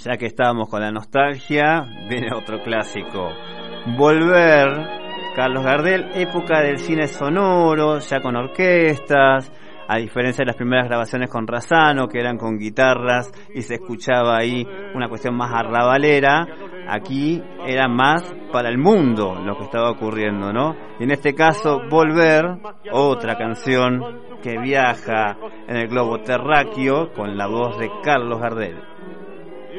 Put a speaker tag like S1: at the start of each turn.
S1: ya que estábamos con la nostalgia, viene otro clásico. Volver, Carlos Gardel, época del cine sonoro, ya con orquestas, a diferencia de las primeras grabaciones con Razzano, que eran con guitarras y se escuchaba ahí una cuestión más arrabalera. Aquí era más para el mundo lo que estaba ocurriendo, ¿no? Y en este caso, Volver, otra canción que viaja en el globo terráqueo con la voz de Carlos Gardel.